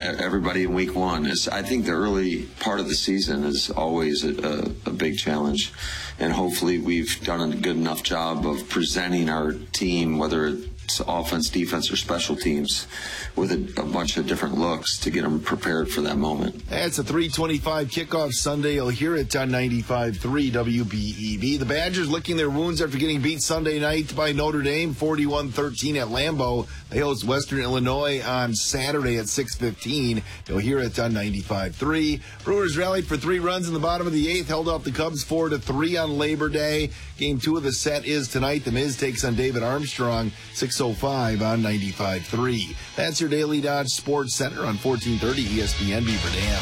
everybody in week one. I think the early part of the season is always a big challenge, and hopefully we've done a good enough job of presenting our team, whether it's offense, defense, or special teams, with a bunch of different looks to get them prepared for that moment. It's a 3:25 kickoff Sunday. You'll hear it on 95.3 WBEB. The Badgers licking their wounds after getting beat Sunday night by Notre Dame, 41-13 at Lambeau. They host Western Illinois on Saturday at 6:15. You'll hear it on 95.3. Brewers rallied for 3 runs in the bottom of the 8th, held off the Cubs 4-3 on Labor Day. Game 2 of the set is tonight. The Miz takes on David Armstrong, 6:05 on 95.3. That's your Daily Dodge Sports Center on 1430 ESPN Beaver Dam.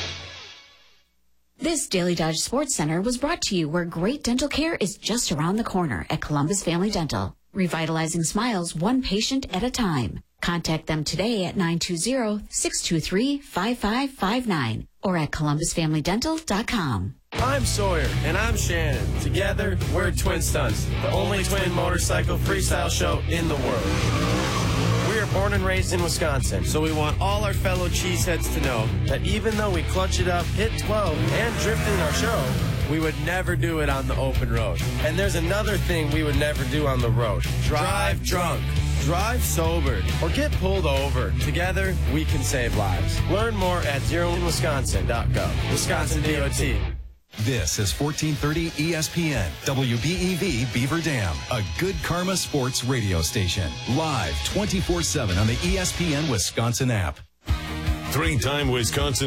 This Daily Dodge Sports Center was brought to you where great dental care is just around the corner at Columbus Family Dental. Revitalizing smiles one patient at a time. Contact them today at 920-623-5559 or at columbusfamilydental.com. I'm Sawyer, and I'm Shannon. Together, we're Twin Stunts, the only twin motorcycle freestyle show in the world. We are born and raised in Wisconsin, so we want all our fellow cheeseheads to know that even though we clutch it up, hit 12, and drift in our show, we would never do it on the open road. And there's another thing we would never do on the road. Drive drunk. Drive sober or get pulled over. Together, we can save lives. Learn more at zeroinwisconsin.gov. Wisconsin DOT. This is 1430 ESPN, WBEV Beaver Dam, a Good Karma Sports radio station. Live 24/7 on the ESPN Wisconsin app. 3-time Wisconsin